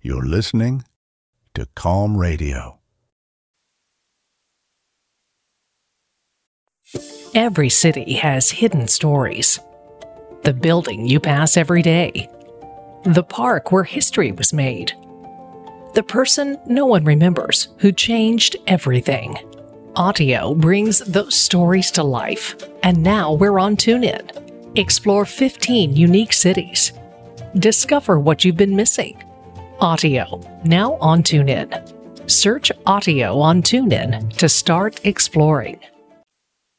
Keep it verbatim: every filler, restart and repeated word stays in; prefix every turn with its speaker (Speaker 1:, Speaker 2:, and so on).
Speaker 1: You're listening to Calm Radio.
Speaker 2: Every city has hidden stories. The building you pass every day. The park where history was made. The person no one remembers who changed everything. Audio brings those stories to life, and now we're on TuneIn. Explore fifteen unique cities. Discover what you've been missing. Audio, now on TuneIn. Search Audio on TuneIn to start exploring.